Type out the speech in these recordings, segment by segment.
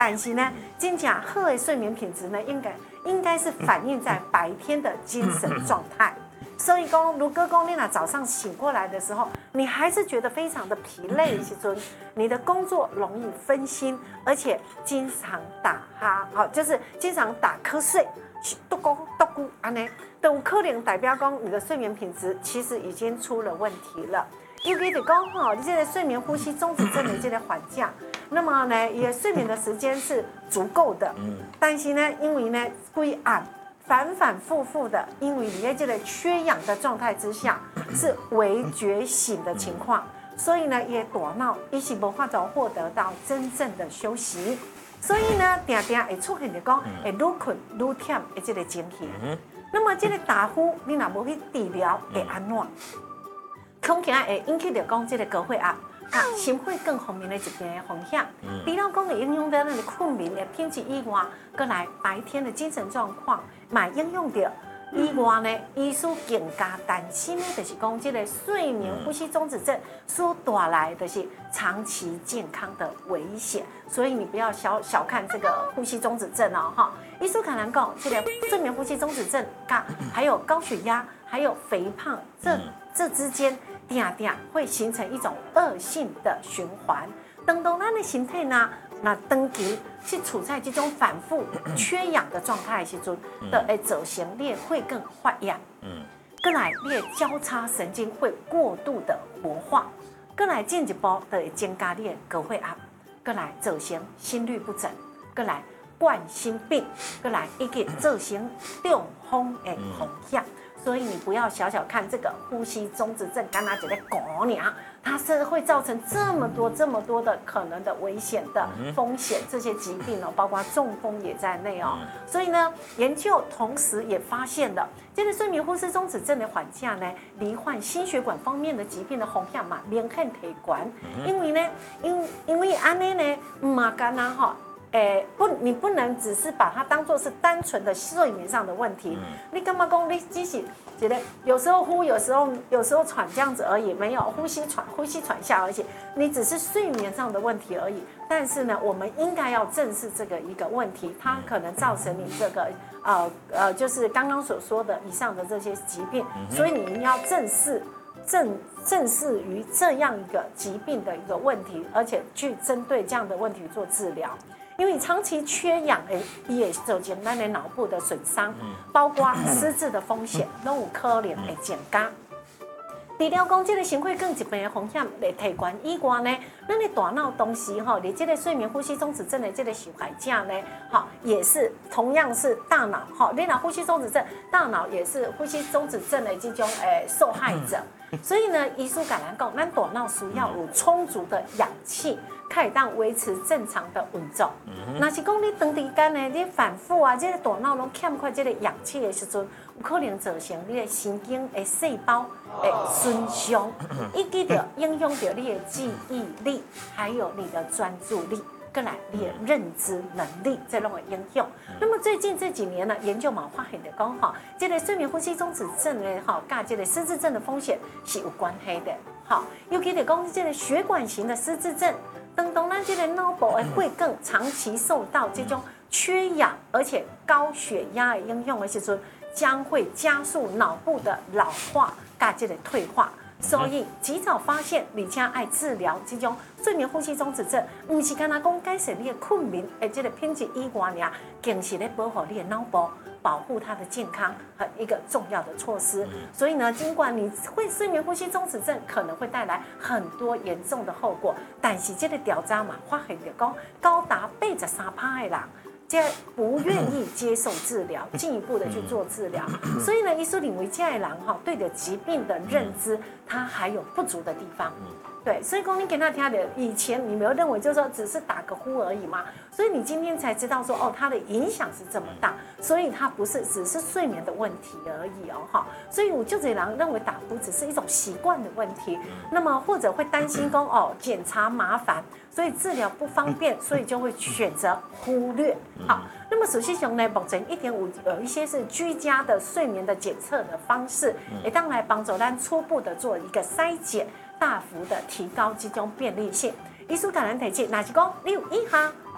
但是呢，真正好的睡眠品质呢，应该是反映在白天的精神状态。所以讲，如果讲你那早上醒过来的时候，你还是觉得非常的疲累的时候，你的工作容易分心，而且经常打哈，好，就是经常打瞌睡，嘟咕嘟咕安呢，都可能代表讲你的睡眠品质其实已经出了问题了。尤其是讲哈，你这个睡眠呼吸中止症的这个缓降，那么呢，也睡眠的时间是足够的，但是呢，因为呢，规暗。反反复复的，因为你在这个缺氧的状态之下，是微觉醒的情况，所以呢，也大脑一是无法度获得到真正的休息，所以呢，常常会出现就讲会愈困愈忝的这个情形。那么这个打呼，你若无去治疗，会安怎？恐惊会引起着讲这个高血压。心血管方面的疾病的风险，除了讲会影响到咱的困眠的品质以外，搁来白天的精神状况，嘛影响到以外呢，医师更加担心的，就是讲这个睡眠呼吸中止症所带来的是长期健康的危险。所以你不要小看这个呼吸中止症哦，哈。医师可能讲，这个睡眠呼吸中止症，还有高血压，还有肥胖，这之间。会形成一种恶性的循环。等到咱的身体呢，那长期是处在这种反复缺氧的状态的时阵，就会造成你的血管发炎。再来，你的交叉神经会过度的活化，再来进一步就会增加你的高血压，再来造成心律不整，再来冠心病，再来以及造成中风的风险。所以你不要小看这个呼吸中止症，干那一个狗娘，它是会造成这么多的可能的危险的风险，这些疾病哦，包括中风也在内哦。所以呢，研究同时也发现了，这个睡眠呼吸中止症的缓降呢，罹患心血管方面的疾病的风险嘛，明显提高。因为呢，因为安尼呢，嘛干那哈。你不能只是把它当作是单纯的睡眠上的问题。你干嘛讲你只是觉得有时候呼，有时候喘这样子而已，没有呼吸喘下，而且你只是睡眠上的问题而已。但是呢，我们应该要正视这个一个问题，它可能造成你这个就是刚刚所说的以上的这些疾病，所以你要正视于这样一个疾病的一个问题，而且去针对这样的问题做治疗。因为长期缺氧，也造成咱的脑部的损伤，包括失智的风险，都有可能会增加。除了讲这个心血管疾病的风险会提高以外呢，咱的大脑同时吼，你这个睡眠呼吸中止症的这个受害者呢，好也是同样是大脑哈，你若呼吸中止症，大脑也是呼吸中止症的这种受害者。所以呢，医师跟咱讲，咱大脑需要有充足的氧气，可以当维持正常的运作。若是讲你长时间呢，你反复啊，这个大脑拢欠缺这个氧气的时阵，有可能造成你的神经的细胞的损伤，以及着影响到你的记忆力，还有你的专注力。再来，你的认知能力，这拢会影响。那么最近这几年呢，研究嘛发现的讲哈，这个睡眠呼吸中止症的哈，跟这个失智症的风险是有关系的。好，尤其是讲这个血管型的失智症，当咱这个脑部的血管长期受到这种缺氧，而且高血压的影响的时阵，将会加速脑部的老化，跟这个退化。所以及早发现，而且爱治疗这种睡眠呼吸中止症，不是干那讲改善你的睡眠的这个品质以外呢，更是咧保护你的脑部，保护它的健康和一个重要的措施。所以呢，尽管你会睡眠呼吸中止症可能会带来很多严重的后果，但是这个调查嘛发现就讲，高达83%的人。不愿意接受治疗，进一步的去做治疗，所以呢，医师认为这样的人哈，对的疾病的认知，他还有不足的地方。对，所以讲你给他听的，以前你没有认为就是说只是打个呼而已嘛，所以你今天才知道说哦，它的影响是这么大，所以它不是只是睡眠的问题而已哦哈。所以我就这人认为打呼只是一种习惯的问题，那么或者会担心说哦检查麻烦，所以治疗不方便，所以就会选择忽略。好，那么实际上呢，目前有一些是居家的睡眠的检测的方式，也当来帮助咱初步的做一个筛检。大幅的提高这种便利性，医师甲咱提醒，若是讲你有以下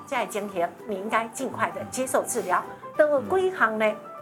这样情形，你应该尽快的接受治疗。都有几项呢